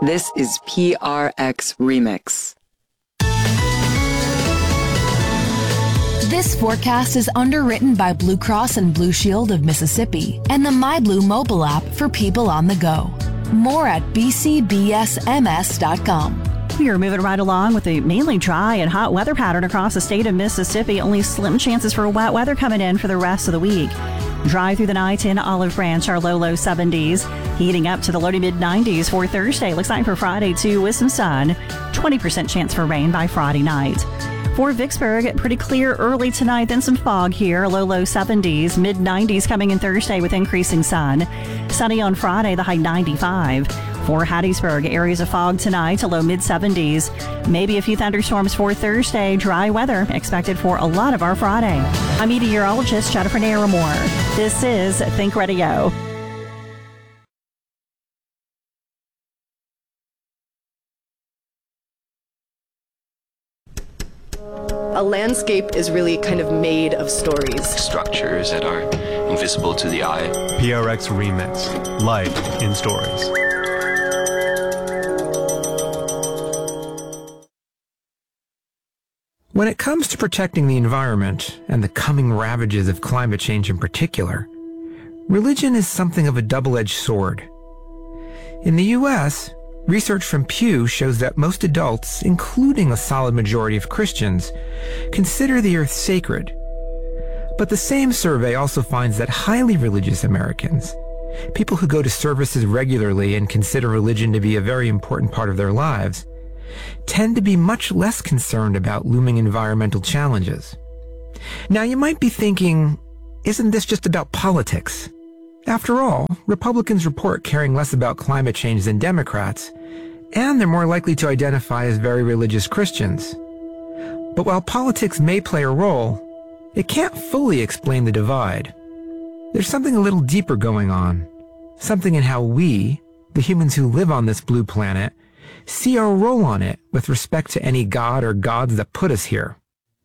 This is PRX Remix. This forecast is underwritten by Blue Cross and Blue Shield of Mississippi and the MyBlue mobile app for people on the go. More at bcbsms.com. We are moving right along with a mainly dry and hot weather pattern across the state of Mississippi. Only slim chances for wet weather coming in for the rest of the week. Dry through the night in Olive Branch, our low 70s. Heating up to the low to mid 90s for Thursday. Looks like for Friday too with some sun. 20% chance for rain by Friday night. For Vicksburg, pretty clear early tonight, then some fog here, low 70s, mid 90s coming in Thursday with increasing sun. Sunny on Friday, the high 95. For Hattiesburg, areas of fog tonight, a low mid 70s. Maybe a few thunderstorms for Thursday. Dry weather expected for a lot of our Friday. I'm meteorologist Jennifer Naramore. This is Think Radio. A landscape is really kind of made of stories. Structures that are invisible to the eye. PRX Remix. Life in Stories. When it comes to protecting the environment and the coming ravages of climate change in particular, religion is something of a double-edged sword. In the U.S., research from Pew shows that most adults, including a solid majority of Christians, consider the earth sacred. But the same survey also finds that highly religious Americans, people who go to services regularly and consider religion to be a very important part of their lives, tend to be much less concerned about looming environmental challenges. Now you might be thinking, isn't this just about politics? After all, Republicans report caring less about climate change than Democrats, and they're more likely to identify as very religious Christians. But while politics may play a role, it can't fully explain the divide. There's something a little deeper going on, something in how we, the humans who live on this blue planet, see our role on it with respect to any god or gods that put us here.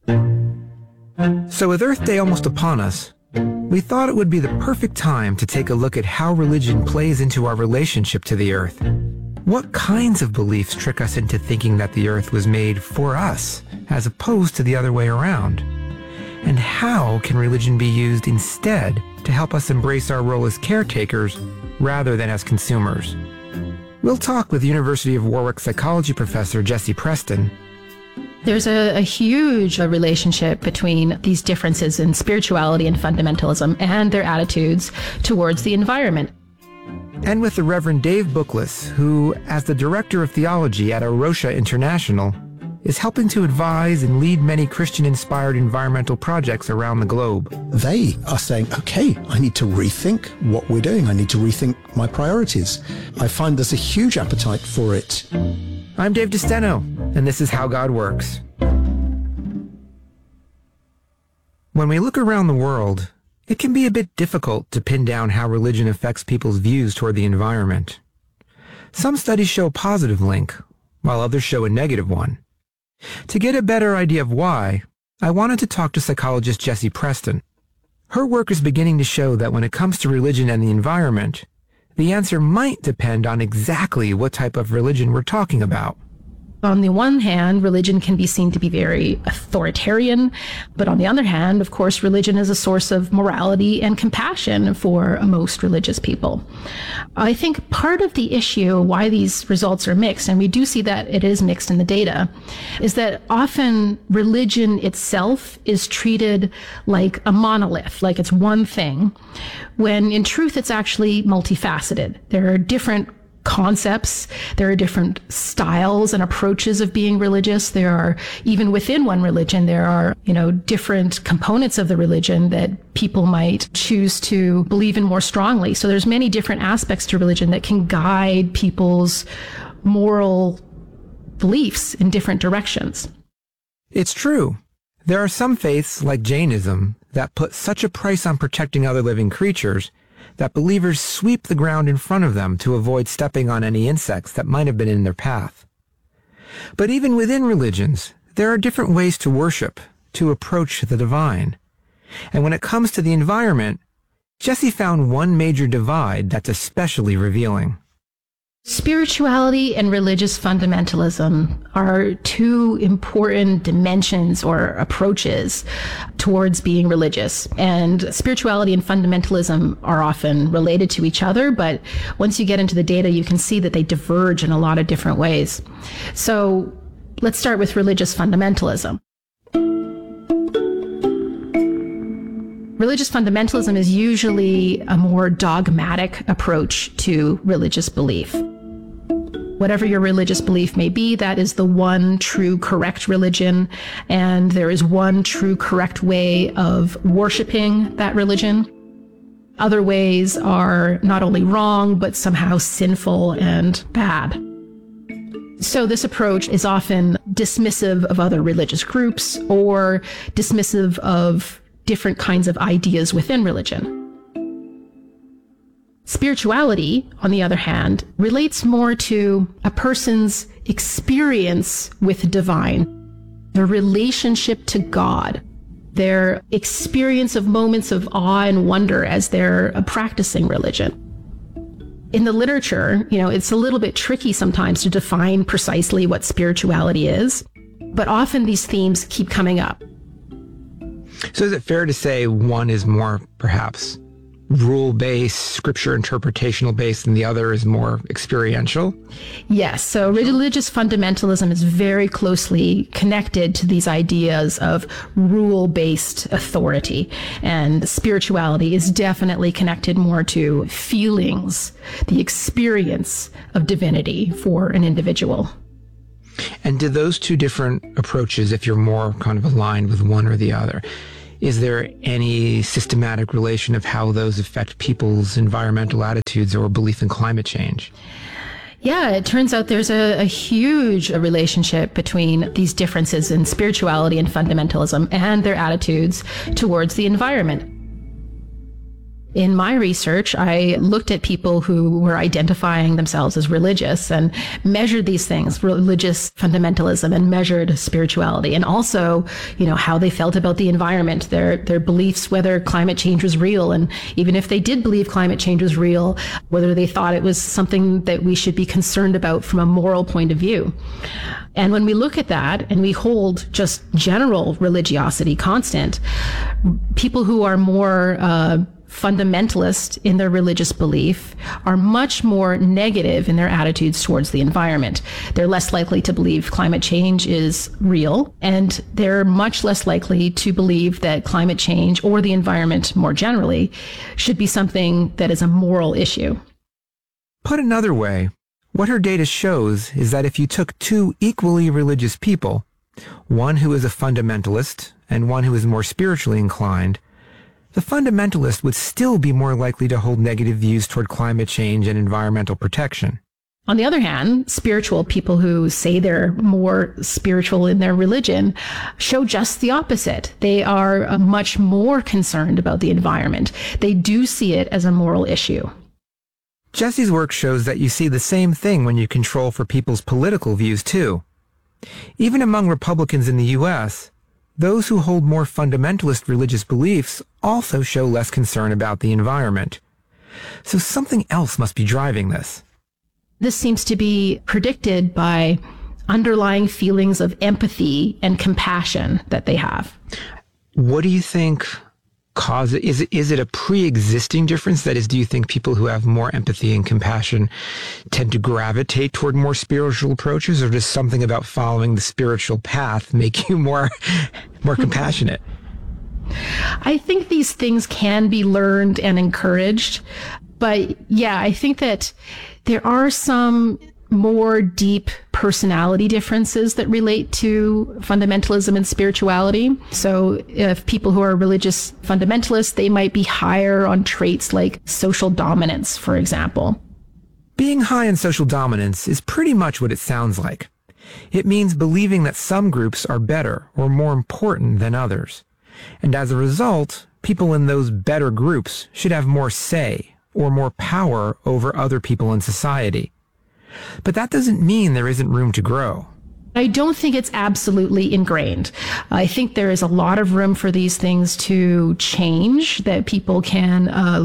So with Earth Day almost upon us, we thought it would be the perfect time to take a look at how religion plays into our relationship to the Earth. What kinds of beliefs trick us into thinking that the Earth was made for us, as opposed to the other way around? And how can religion be used instead to help us embrace our role as caretakers rather than as consumers? We'll talk with University of Warwick psychology professor Jessie Preston. There's a huge relationship between these differences in spirituality and fundamentalism and their attitudes towards the environment. And with the Reverend Dave Bookless, who, as the director of theology at A Rocha International, is helping to advise and lead many Christian-inspired environmental projects around the globe. They are saying, okay, I need to rethink what we're doing. I need to rethink my priorities. I find there's a huge appetite for it. I'm Dave DeSteno, and this is How God Works. When we look around the world, it can be a bit difficult to pin down how religion affects people's views toward the environment. Some studies show a positive link, while others show a negative one. To get a better idea of why, I wanted to talk to psychologist Jessie Preston. Her work is beginning to show that when it comes to religion and the environment, the answer might depend on exactly what type of religion we're talking about. On the one hand, religion can be seen to be very authoritarian, but on the other hand, of course, religion is a source of morality and compassion for most religious people. I think part of the issue why these results are mixed, and we do see that it is mixed in the data, is that often religion itself is treated like a monolith, like it's one thing, when in truth it's actually multifaceted. There are different concepts, there are different styles and approaches of being religious. There are, even within one religion, there are, different components of the religion that people might choose to believe in more strongly. So there's many different aspects to religion that can guide people's moral beliefs in different directions. It's true. There are some faiths, like Jainism, that put such a price on protecting other living creatures that believers sweep the ground in front of them to avoid stepping on any insects that might have been in their path. But even within religions, there are different ways to worship, to approach the divine. And when it comes to the environment, Jessie found one major divide that's especially revealing. Spirituality and religious fundamentalism are two important dimensions or approaches towards being religious. And spirituality and fundamentalism are often related to each other, but once you get into the data, you can see that they diverge in a lot of different ways. So let's start with religious fundamentalism. Religious fundamentalism is usually a more dogmatic approach to religious belief. Whatever your religious belief may be, that is the one true correct religion, and there is one true correct way of worshiping that religion. Other ways are not only wrong, but somehow sinful and bad. So this approach is often dismissive of other religious groups or dismissive of different kinds of ideas within religion. Spirituality, on the other hand, relates more to a person's experience with the divine, their relationship to God, their experience of moments of awe and wonder as they're practicing religion. In the literature, it's a little bit tricky sometimes to define precisely what spirituality is, but often these themes keep coming up. So is it fair to say one is more, perhaps, rule-based, scripture interpretational based, and the other is more experiential? Yes. So religious fundamentalism is very closely connected to these ideas of rule-based authority. And spirituality is definitely connected more to feelings, the experience of divinity for an individual. And do those two different approaches, if you're more kind of aligned with one or the other, is there any systematic relation of how those affect people's environmental attitudes or belief in climate change? Yeah, it turns out there's a huge relationship between these differences in spirituality and fundamentalism and their attitudes towards the environment. In my research, I looked at people who were identifying themselves as religious and measured these things, religious fundamentalism, and measured spirituality, and also, how they felt about the environment, their beliefs, whether climate change was real, and even if they did believe climate change was real, whether they thought it was something that we should be concerned about from a moral point of view. And when we look at that and we hold just general religiosity constant, people who are more fundamentalist in their religious belief are much more negative in their attitudes towards the environment. They're less likely to believe climate change is real, and they're much less likely to believe that climate change or the environment more generally should be something that is a moral issue. Put another way, what her data shows is that if you took two equally religious people, one who is a fundamentalist and one who is more spiritually inclined, the fundamentalist would still be more likely to hold negative views toward climate change and environmental protection. On the other hand, spiritual people who say they're more spiritual in their religion show just the opposite. They are much more concerned about the environment. They do see it as a moral issue. Jesse's work shows that you see the same thing when you control for people's political views, too. Even among Republicans in the U.S., those who hold more fundamentalist religious beliefs also show less concern about the environment. So something else must be driving this. This seems to be predicted by underlying feelings of empathy and compassion that they have. What do you think causes it? Is it a pre-existing difference? That is, do you think people who have more empathy and compassion tend to gravitate toward more spiritual approaches, or does something about following the spiritual path make you more compassionate? I think these things can be learned and encouraged, but yeah, I think that there are some more deep personality differences that relate to fundamentalism and spirituality. So if people who are religious fundamentalists, they might be higher on traits like social dominance, for example. Being high in social dominance is pretty much what it sounds like. It means believing that some groups are better or more important than others. And as a result, people in those better groups should have more say or more power over other people in society. But that doesn't mean there isn't room to grow. I don't think it's absolutely ingrained. I think there is a lot of room for these things to change, that people can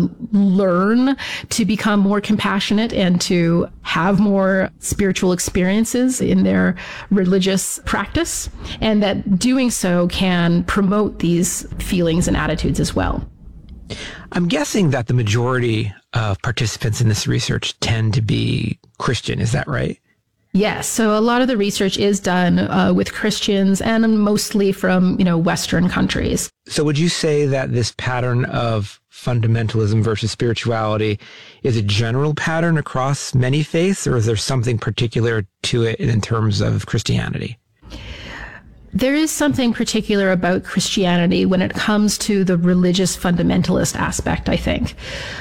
learn to become more compassionate and to have more spiritual experiences in their religious practice, and that doing so can promote these feelings and attitudes as well. I'm guessing that the majority of participants in this research tend to be Christian. Is that right? Yes. So a lot of the research is done with Christians, and mostly from, Western countries. So would you say that this pattern of fundamentalism versus spirituality is a general pattern across many faiths, or is there something particular to it in terms of Christianity? There is something particular about Christianity when it comes to the religious fundamentalist aspect, I think.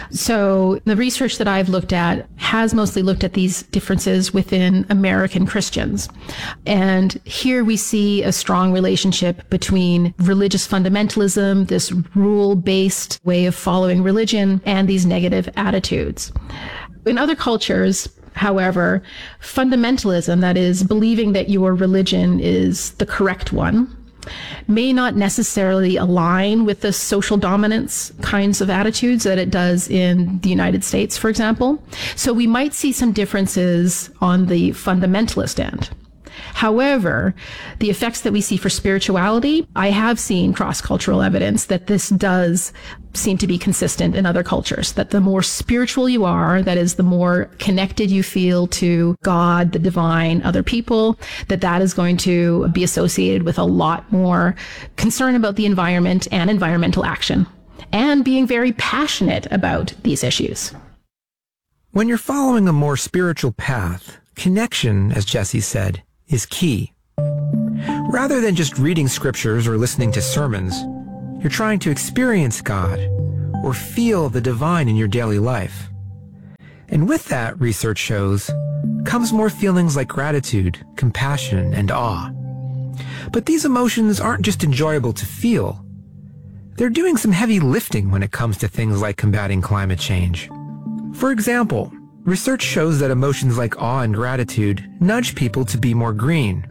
So the research that I've looked at has mostly looked at these differences within American Christians. And here we see a strong relationship between religious fundamentalism, this rule-based way of following religion, and these negative attitudes. In other cultures, however, fundamentalism, that is, believing that your religion is the correct one, may not necessarily align with the social dominance kinds of attitudes that it does in the United States, for example. So we might see some differences on the fundamentalist end. However, the effects that we see for spirituality, I have seen cross-cultural evidence that this does seem to be consistent in other cultures, that the more spiritual you are, that is, the more connected you feel to God, the divine, other people, that is going to be associated with a lot more concern about the environment and environmental action, and being very passionate about these issues. When you're following a more spiritual path, connection, as Jesse said, is key. Rather than just reading scriptures or listening to sermons, you're trying to experience God or feel the divine in your daily life. And with that, research shows, comes more feelings like gratitude, compassion, and awe. But these emotions aren't just enjoyable to feel. They're doing some heavy lifting when it comes to things like combating climate change. For example, research shows that emotions like awe and gratitude nudge people to be more green.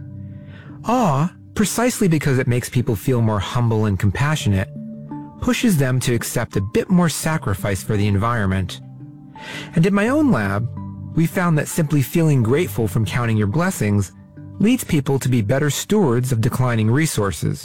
Awe, precisely because it makes people feel more humble and compassionate, pushes them to accept a bit more sacrifice for the environment. And in my own lab, we found that simply feeling grateful from counting your blessings leads people to be better stewards of declining resources.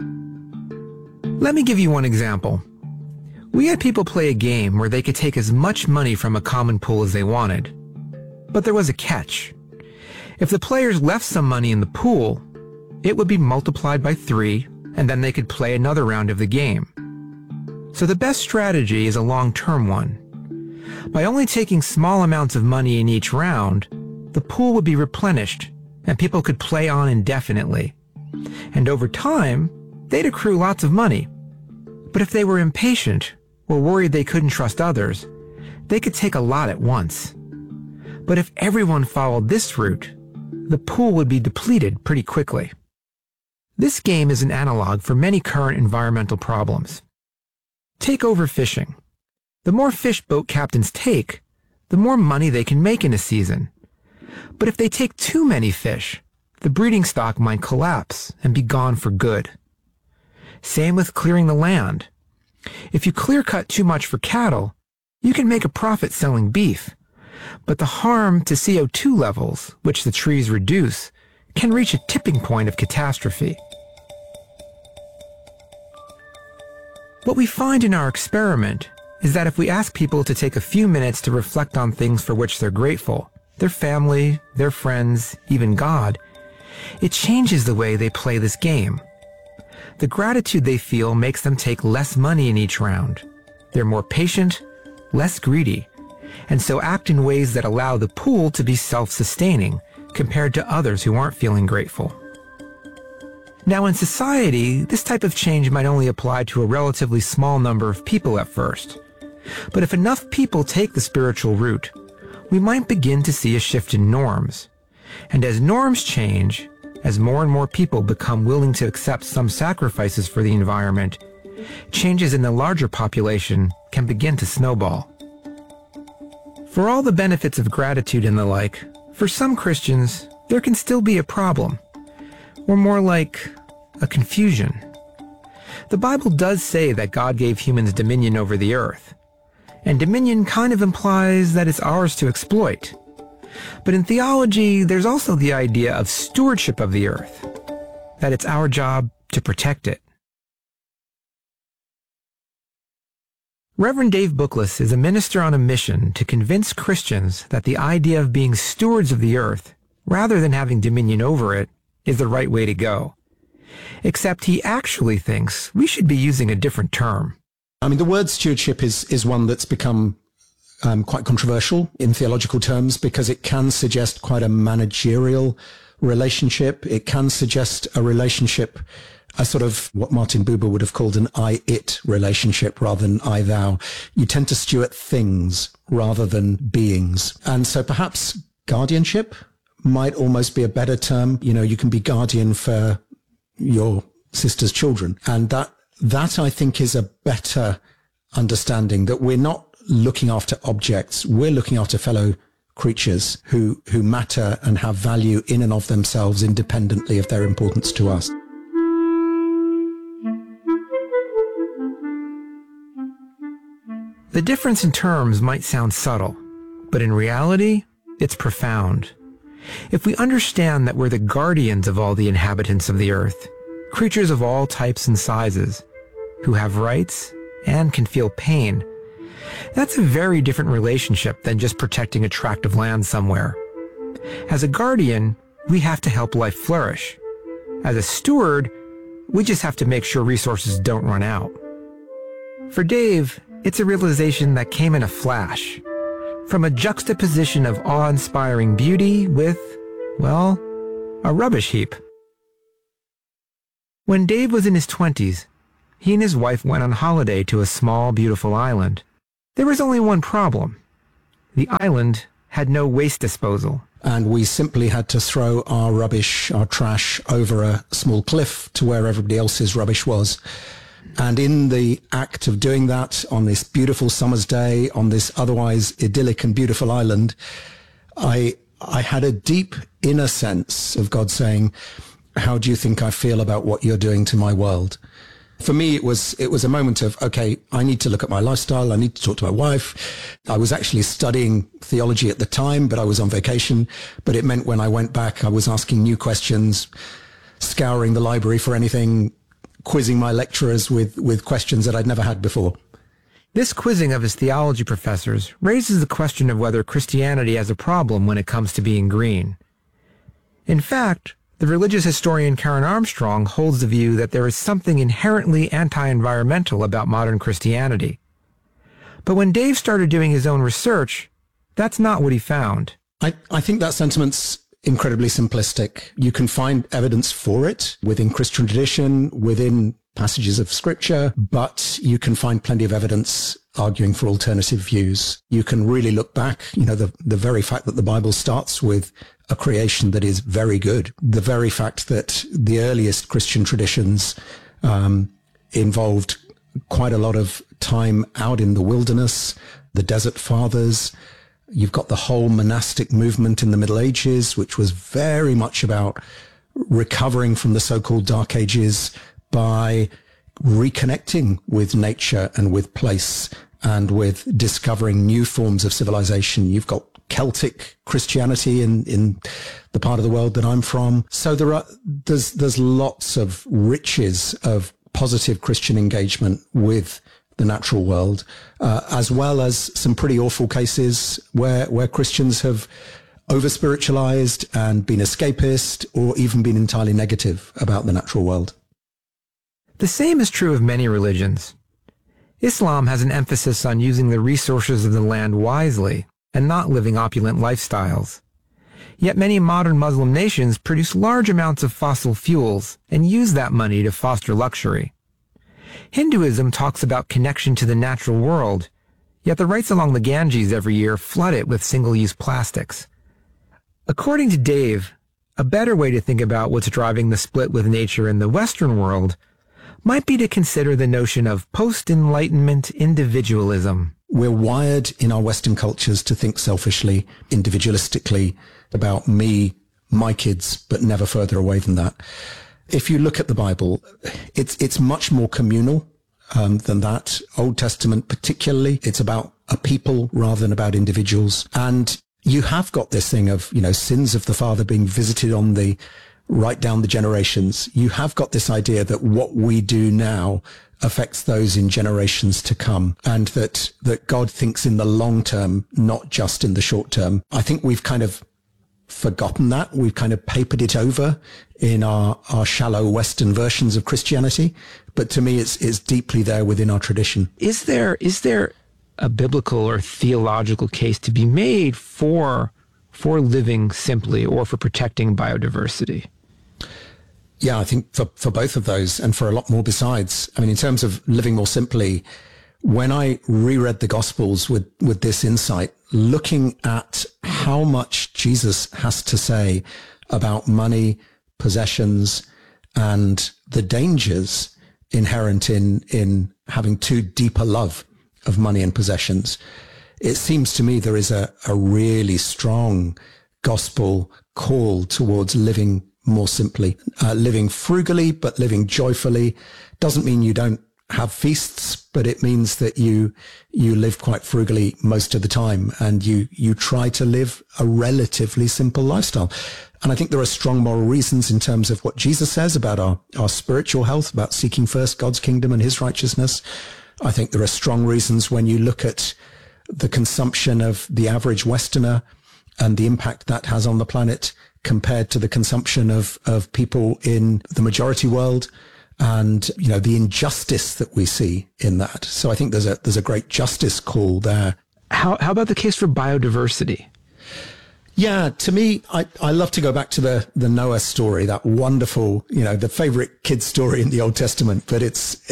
Let me give you one example. We had people play a game where they could take as much money from a common pool as they wanted. But there was a catch. If the players left some money in the pool, it would be multiplied by 3, and then they could play another round of the game. So the best strategy is a long-term one. By only taking small amounts of money in each round, the pool would be replenished, and people could play on indefinitely. And over time, they'd accrue lots of money. But if they were impatient, or worried they couldn't trust others, they could take a lot at once. But if everyone followed this route, the pool would be depleted pretty quickly. This game is an analog for many current environmental problems. Take overfishing. The more fish boat captains take, the more money they can make in a season. But if they take too many fish, the breeding stock might collapse and be gone for good. Same with clearing the land. If you clear-cut too much for cattle, you can make a profit selling beef. But the harm to CO2 levels, which the trees reduce, can reach a tipping point of catastrophe. What we find in our experiment is that if we ask people to take a few minutes to reflect on things for which they're grateful, their family, their friends, even God, it changes the way they play this game. The gratitude they feel makes them take less money in each round. They're more patient, less greedy, and so act in ways that allow the pool to be self-sustaining compared to others who aren't feeling grateful. Now in society, this type of change might only apply to a relatively small number of people at first. But if enough people take the spiritual route, we might begin to see a shift in norms. And as norms change, as more and more people become willing to accept some sacrifices for the environment, changes in the larger population can begin to snowball. For all the benefits of gratitude and the like, for some Christians, there can still be a problem. Or more like a confusion? The Bible does say that God gave humans dominion over the earth, and dominion kind of implies that it's ours to exploit. But in theology, there's also the idea of stewardship of the earth, that it's our job to protect it. Reverend Dave Bookless is a minister on a mission to convince Christians that the idea of being stewards of the earth, rather than having dominion over it, is the right way to go. Except he actually thinks we should be using a different term. I mean, the word stewardship is one that's become quite controversial in theological terms because it can suggest quite a managerial relationship. It can suggest a relationship, a sort of what Martin Buber would have called an I-it relationship rather than I-thou. You tend to steward things rather than beings. And so perhaps guardianship might almost be a better term. You know, you can be guardian for your sister's children. And that I think is a better understanding, that we're not looking after objects. We're looking after fellow creatures who matter and have value in and of themselves independently of their importance to us. The difference in terms might sound subtle, but in reality, it's profound. If we understand that we're the guardians of all the inhabitants of the earth, creatures of all types and sizes, who have rights and can feel pain, that's a very different relationship than just protecting a tract of land somewhere. As a guardian, we have to help life flourish. As a steward, we just have to make sure resources don't run out. For Dave, it's a realization that came in a flash, from a juxtaposition of awe-inspiring beauty with, well, a rubbish heap. When Dave was in his 20s, he and his wife went on holiday to a small, beautiful island. There was only one problem. The island had no waste disposal. And we simply had to throw our rubbish, our trash, over a small cliff to where everybody else's rubbish was. And in the act of doing that on this beautiful summer's day, on this otherwise idyllic and beautiful island, I had a deep inner sense of God saying, how do you think I feel about what you're doing to my world? For me, it was a moment of, okay, I need to look at my lifestyle. I need to talk to my wife. I was actually studying theology at the time, but I was on vacation. But it meant when I went back, I was asking new questions, scouring the library for anything, quizzing my lecturers with questions that I'd never had before. This quizzing of his theology professors raises the question of whether Christianity has a problem when it comes to being green. In fact, the religious historian Karen Armstrong holds the view that there is something inherently anti-environmental about modern Christianity. But when Dave started doing his own research, that's not what he found. I think that sentiment's incredibly simplistic. You can find evidence for it within Christian tradition, within passages of scripture, but you can find plenty of evidence arguing for alternative views. You can really look back, the very fact that the Bible starts with a creation that is very good, the very fact that the earliest Christian traditions involved quite a lot of time out in the wilderness, the desert fathers. You've got the whole monastic movement in the Middle Ages, which was very much about recovering from the so-called Dark Ages by reconnecting with nature and with place and with discovering new forms of civilization. You've got Celtic Christianity in the part of the world that I'm from. So there's lots of riches of positive Christian engagement with the natural world, as well as some pretty awful cases where Christians have over-spiritualized and been escapist or even been entirely negative about the natural world. The same is true of many religions. Islam has an emphasis on using the resources of the land wisely and not living opulent lifestyles. Yet many modern Muslim nations produce large amounts of fossil fuels and use that money to foster luxury. Hinduism talks about connection to the natural world, yet the rites along the Ganges every year flood it with single-use plastics. According to Dave, a better way to think about what's driving the split with nature in the Western world might be to consider the notion of post-Enlightenment individualism. We're wired in our Western cultures to think selfishly, individualistically, about me, my kids, but never further away than that. If you look at the Bible, it's much more communal than that. Old Testament particularly, it's about a people rather than about individuals. And you have got this thing of, sins of the father being visited on the right down the generations. You have got this idea that what we do now affects those in generations to come, and that God thinks in the long term, not just in the short term. I think we've kind of forgotten that. We've kind of papered it over in our shallow Western versions of Christianity. But to me, it's deeply there within our tradition. Is there a biblical or theological case to be made for living simply or for protecting biodiversity? Yeah, I think for both of those and for a lot more besides. I mean, in terms of living more simply, when I reread the Gospels with this insight, looking at how much Jesus has to say about money, possessions, and the dangers inherent in having too deep a love of money and possessions, it seems to me there is a really strong gospel call towards living more simply, living frugally, but living joyfully. Doesn't mean you don't have feasts, but it means that you live quite frugally most of the time, and you try to live a relatively simple lifestyle. And I think there are strong moral reasons in terms of what Jesus says about our spiritual health, about seeking first God's kingdom and his righteousness. I think there are strong reasons when you look at the consumption of the average Westerner and the impact that has on the planet compared to the consumption of people in the majority world, and the injustice that we see in that. So I think there's a great justice call there. How about the case for biodiversity? Yeah, to me, I love to go back to the Noah story, that wonderful, the favorite kid story in the Old Testament. But it's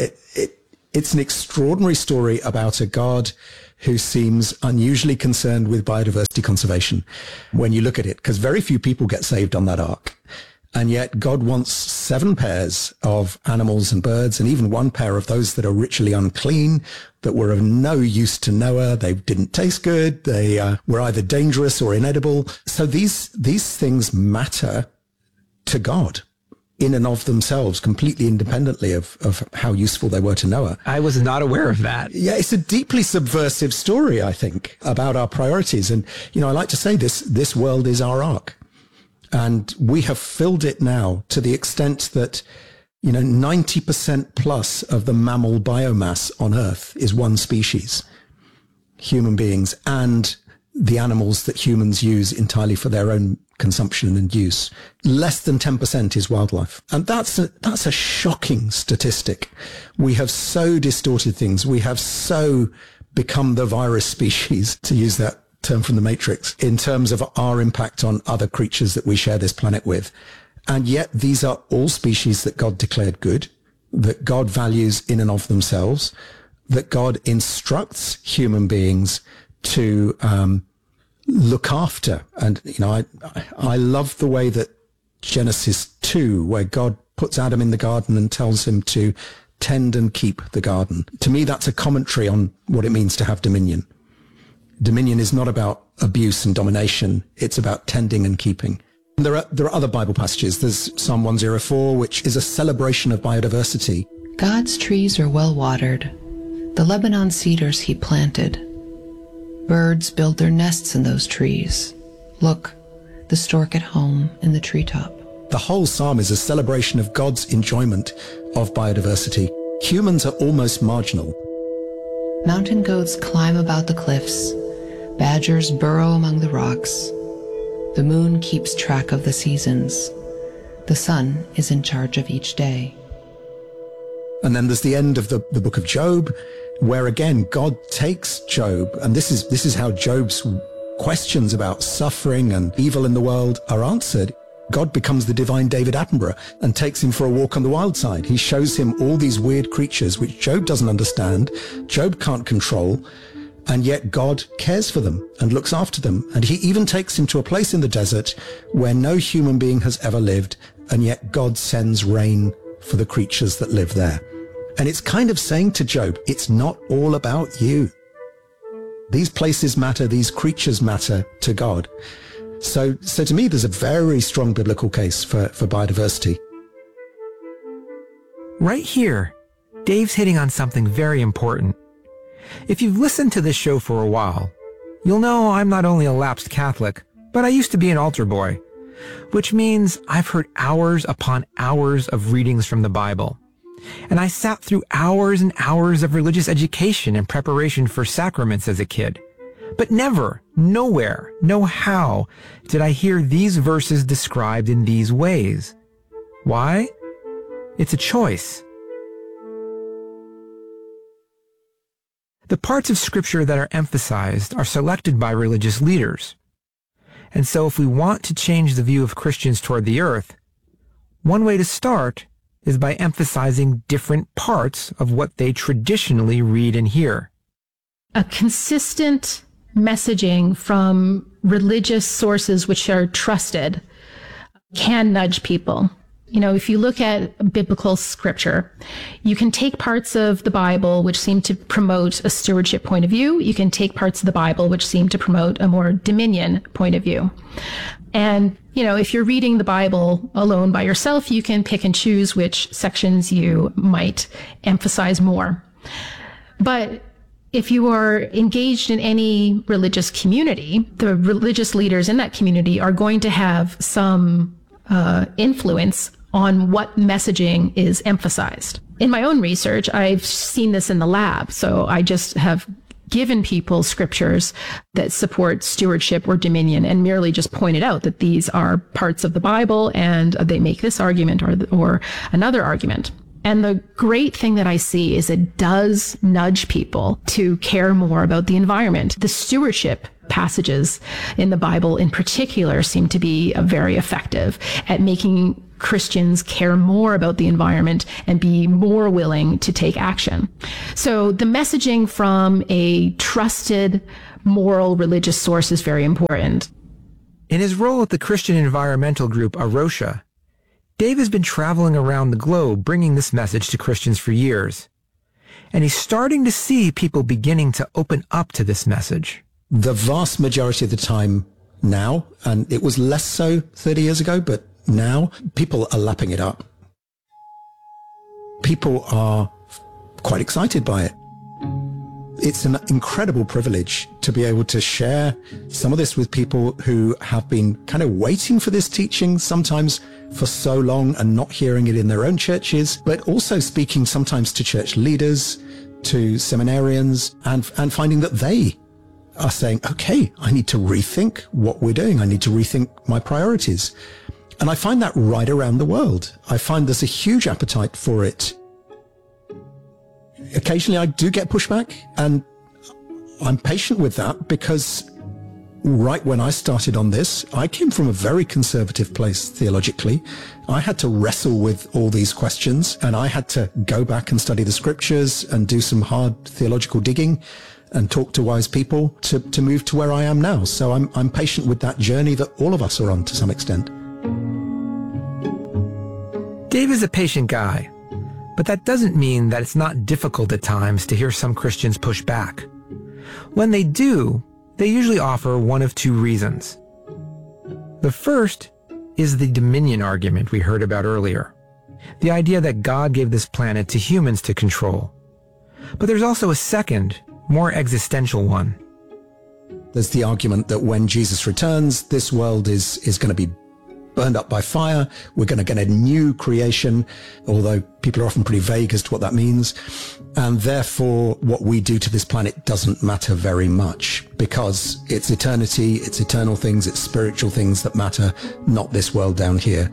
an extraordinary story about a God who seems unusually concerned with biodiversity conservation when you look at it, because very few people get saved on that ark. And yet God wants 7 pairs of animals and birds, and even 1 pair of those that are ritually unclean, that were of no use to Noah. They didn't taste good. They were either dangerous or inedible. So these things matter to God in and of themselves, completely independently of how useful they were to Noah. I was not aware of that. Yeah, it's a deeply subversive story, I think, about our priorities. And, I like to say this world is our ark. And we have filled it now to the extent that, 90% plus of the mammal biomass on Earth is one species, human beings, and the animals that humans use entirely for their own consumption and use. Less than 10% is wildlife. And that's a shocking statistic. We have so distorted things. We have so become the virus species, to use that term from the Matrix, in terms of our impact on other creatures that we share this planet with. And yet these are all species that God declared good, that God values in and of themselves, that God instructs human beings to look after. And, I love the way that Genesis 2, where God puts Adam in the garden and tells him to tend and keep the garden. To me, that's a commentary on what it means to have dominion. Dominion is not about abuse and domination. It's about tending and keeping. And there are other Bible passages. There's Psalm 104, which is a celebration of biodiversity. God's trees are well watered, the Lebanon cedars he planted. Birds build their nests in those trees. Look, the stork at home in the treetop. The whole psalm is a celebration of God's enjoyment of biodiversity. Humans are almost marginal. Mountain goats climb about the cliffs. Badgers burrow among the rocks. The moon keeps track of the seasons. The sun is in charge of each day. And then there's the end of the book of Job, where again, God takes Job, and this is how Job's questions about suffering and evil in the world are answered. God becomes the divine David Attenborough and takes him for a walk on the wild side. He shows him all these weird creatures which Job doesn't understand, Job can't control, and yet God cares for them and looks after them. And he even takes him to a place in the desert where no human being has ever lived, and yet God sends rain for the creatures that live there. And it's kind of saying to Job, it's not all about you. These places matter, these creatures matter to God. So to me, there's a very strong biblical case for biodiversity. Right here, Dave's hitting on something very important. If you've listened to this show for a while, you'll know I'm not only a lapsed Catholic, but I used to be an altar boy, which means I've heard hours upon hours of readings from the Bible. And I sat through hours and hours of religious education and preparation for sacraments as a kid. But never, nowhere, no how did I hear these verses described in these ways. Why? It's a choice. The parts of Scripture that are emphasized are selected by religious leaders. And so if we want to change the view of Christians toward the earth, one way to start is by emphasizing different parts of what they traditionally read and hear. A consistent messaging from religious sources which are trusted can nudge people. You know, if you look at biblical scripture, you can take parts of the Bible which seem to promote a stewardship point of view. You can take parts of the Bible which seem to promote a more dominion point of view. And, you know, if you're reading the Bible alone by yourself, you can pick and choose which sections you might emphasize more. But if you are engaged in any religious community, the religious leaders in that community are going to have some influence on what messaging is emphasized. In my own research, I've seen this in the lab. So I just have given people scriptures that support stewardship or dominion and merely just pointed out that these are parts of the Bible and they make this argument or another argument. And the great thing that I see is it does nudge people to care more about the environment. The stewardship passages in the Bible in particular seem to be very effective at making Christians care more about the environment and be more willing to take action. So the messaging from a trusted, moral, religious source is very important. In his role at the Christian environmental group A Rocha, Dave has been traveling around the globe bringing this message to Christians for years. And he's starting to see people beginning to open up to this message. The vast majority of the time now, and it was less so 30 years ago, but now people are lapping it up. People are quite excited by it. It's an incredible privilege to be able to share some of this with people who have been kind of waiting for this teaching sometimes for so long and not hearing it in their own churches, but also speaking sometimes to church leaders, to seminarians, and finding that they are saying, okay, I need to rethink what we're doing. I need to rethink my priorities. And I find that right around the world. I find there's a huge appetite for it. Occasionally I do get pushback, and I'm patient with that because right when I started on this, I came from a very conservative place theologically. I had to wrestle with all these questions, and I had to go back and study the scriptures and do some hard theological digging and talk to wise people to move to where I am now. So I'm patient with that journey that all of us are on to some extent. Dave is a patient guy, but that doesn't mean that it's not difficult at times to hear some Christians push back. When they do, they usually offer one of two reasons. The first is the dominion argument we heard about earlier, the idea that God gave this planet to humans to control. But there's also a second, more existential one. There's the argument that when Jesus returns, this world is going to be burned up by fire. We're going to get a new creation, although people are often pretty vague as to what that means. And therefore, what we do to this planet doesn't matter very much because it's eternity, it's eternal things, it's spiritual things that matter, not this world down here.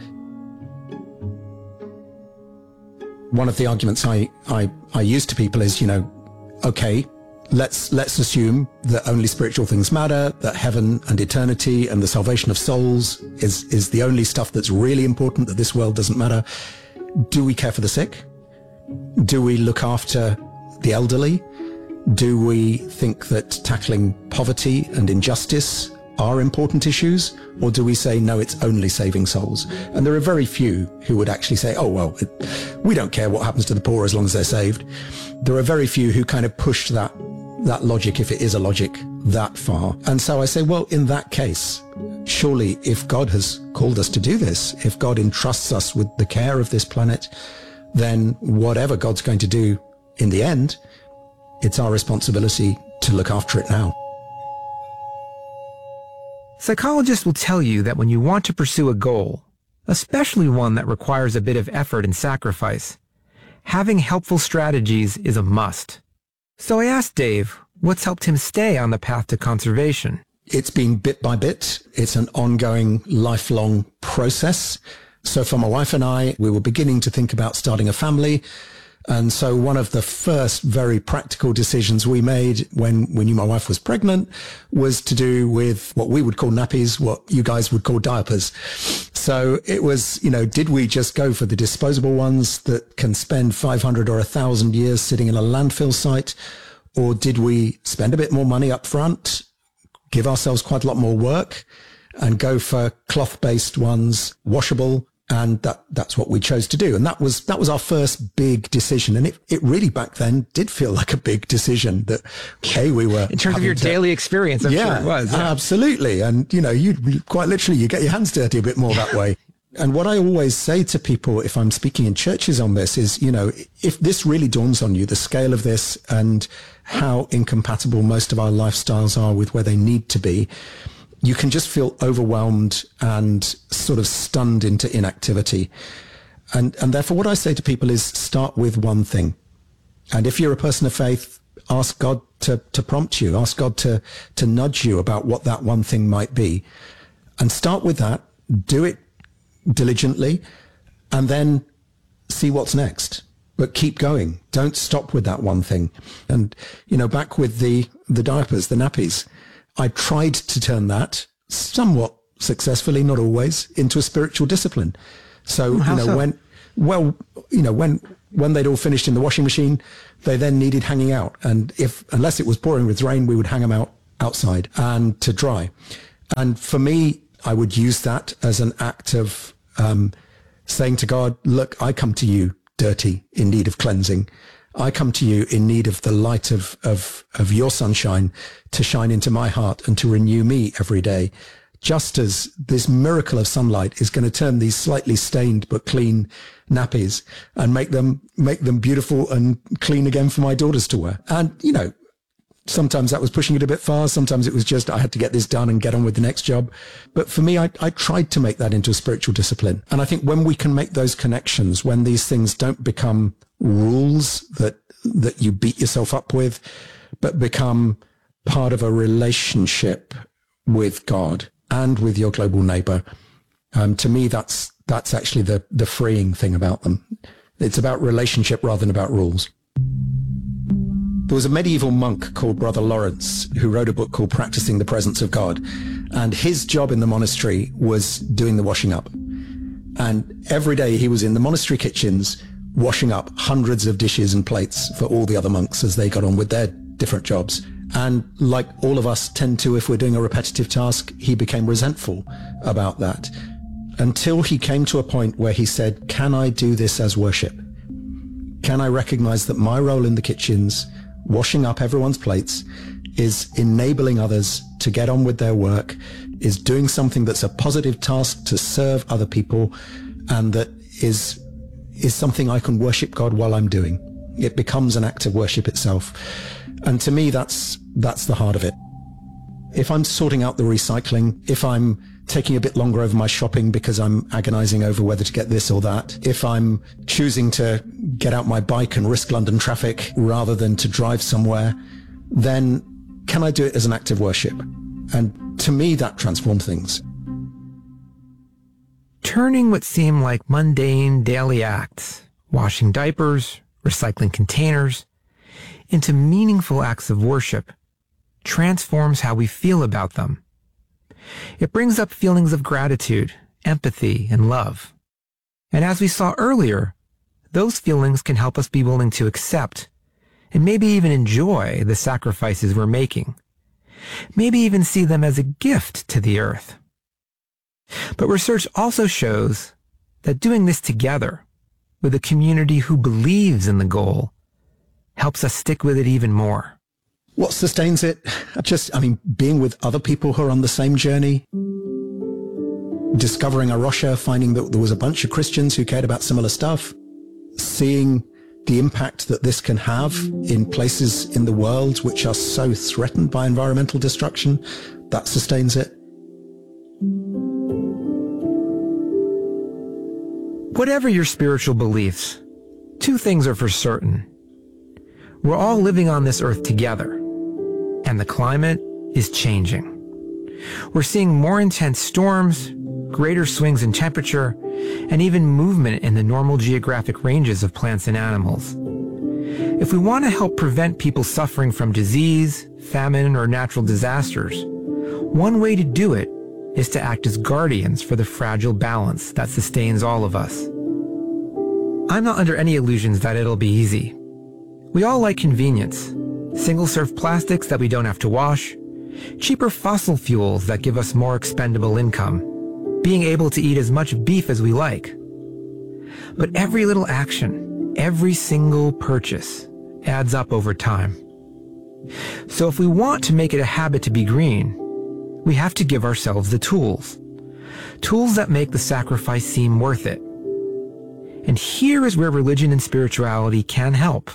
One of the arguments I use to people is, okay, let's assume that only spiritual things matter, that heaven and eternity and the salvation of souls is the only stuff that's really important, that this world doesn't matter. Do we care for the sick? Do we look after the elderly? Do we think that tackling poverty and injustice are important issues? Or do we say, no, it's only saving souls? And there are very few who would actually say, oh, well, we don't care what happens to the poor as long as they're saved. There are very few who kind of push that that logic, if it is a logic, that far. And so I say, well, in that case, surely if God has called us to do this, if God entrusts us with the care of this planet, then whatever God's going to do in the end, it's our responsibility to look after it now. Psychologists will tell you that when you want to pursue a goal, especially one that requires a bit of effort and sacrifice, having helpful strategies is a must. So I asked Dave what's helped him stay on the path to conservation. It's been bit by bit. It's an ongoing, lifelong process. So for my wife and I, we were beginning to think about starting a family. And so one of the first very practical decisions we made when we knew my wife was pregnant was to do with what we would call nappies, what you guys would call diapers. So it was, did we just go for the disposable ones that can spend 500 or 1,000 years sitting in a landfill site? Or did we spend a bit more money up front, give ourselves quite a lot more work and go for cloth-based ones, washable? And that's what we chose to do. And that was our first big decision. And it really back then did feel like a big decision that, okay, we were. In terms of your daily experience, I'm sure it was. Yeah. Absolutely. And, you quite literally, you get your hands dirty a bit more that way. And what I always say to people, if I'm speaking in churches on this is, if this really dawns on you, the scale of this and how incompatible most of our lifestyles are with where they need to be, you can just feel overwhelmed and sort of stunned into inactivity. And therefore what I say to people is start with one thing. And if you're a person of faith, ask God to prompt you, ask God to nudge you about what that one thing might be. And start with that, do it diligently, and then see what's next. But keep going. Don't stop with that one thing. And, back with the diapers, the nappies, I tried to turn that somewhat successfully, not always, into a spiritual discipline. So, when they'd all finished in the washing machine, they then needed hanging out. And unless it was pouring with rain, we would hang them out outside and to dry. And for me, I would use that as an act of saying to God, look, I come to you dirty, in need of cleansing. I come to you in need of the light of your sunshine to shine into my heart and to renew me every day. Just as this miracle of sunlight is going to turn these slightly stained but clean nappies and make them beautiful and clean again for my daughters to wear. And, sometimes that was pushing it a bit far. Sometimes it was just, I had to get this done and get on with the next job. But for me, I tried to make that into a spiritual discipline. And I think when we can make those connections, when these things don't become rules that you beat yourself up with, but become part of a relationship with God and with your global neighbor, to me, that's actually the freeing thing about them. It's about relationship rather than about rules. There was a medieval monk called Brother Lawrence who wrote a book called Practicing the Presence of God. And his job in the monastery was doing the washing up. And every day he was in the monastery kitchens washing up hundreds of dishes and plates for all the other monks as they got on with their different jobs. And like all of us tend to, if we're doing a repetitive task, he became resentful about that until he came to a point where he said, can I do this as worship? Can I recognize that my role in the kitchens, washing up everyone's plates, is enabling others to get on with their work, is doing something that's a positive task to serve other people, and that is something I can worship God while I'm doing. It becomes an act of worship itself. And to me, that's the heart of it. If I'm sorting out the recycling, if I'm taking a bit longer over my shopping because I'm agonizing over whether to get this or that, if I'm choosing to get out my bike and risk London traffic rather than to drive somewhere, then can I do it as an act of worship? And to me, that transformed things. Turning what seem like mundane daily acts, washing diapers, recycling containers, into meaningful acts of worship transforms how we feel about them. It brings up feelings of gratitude, empathy, and love. And as we saw earlier, those feelings can help us be willing to accept and maybe even enjoy the sacrifices we're making. Maybe even see them as a gift to the earth. But research also shows that doing this together with a community who believes in the goal helps us stick with it even more. What sustains it? Being with other people who are on the same journey, discovering A Rocha, finding that there was a bunch of Christians who cared about similar stuff, seeing the impact that this can have in places in the world which are so threatened by environmental destruction, that sustains it. Whatever your spiritual beliefs, two things are for certain. We're all living on this earth together, and the climate is changing. We're seeing more intense storms, greater swings in temperature, and even movement in the normal geographic ranges of plants and animals. If we want to help prevent people suffering from disease, famine, or natural disasters, one way to do it is to act as guardians for the fragile balance that sustains all of us. I'm not under any illusions that it'll be easy. We all like convenience. Single-serve plastics that we don't have to wash, cheaper fossil fuels that give us more expendable income, being able to eat as much beef as we like. But every little action, every single purchase adds up over time. So if we want to make it a habit to be green, we have to give ourselves the tools. Tools that make the sacrifice seem worth it. And here is where religion and spirituality can help.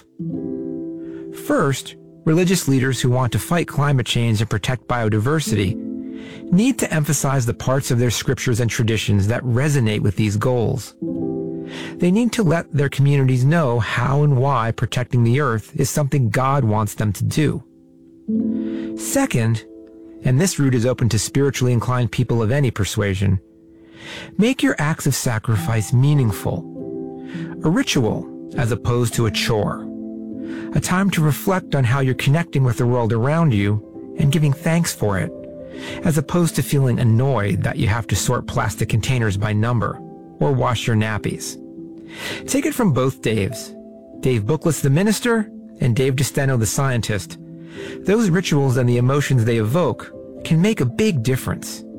First, religious leaders who want to fight climate change and protect biodiversity need to emphasize the parts of their scriptures and traditions that resonate with these goals. They need to let their communities know how and why protecting the earth is something God wants them to do. Second, and this route is open to spiritually inclined people of any persuasion, make your acts of sacrifice meaningful. A ritual as opposed to a chore. A time to reflect on how you're connecting with the world around you and giving thanks for it, as opposed to feeling annoyed that you have to sort plastic containers by number or wash your nappies. Take it from both Daves, Dave Bookless the minister and Dave DeSteno the scientist. Those rituals and the emotions they evoke can make a big difference.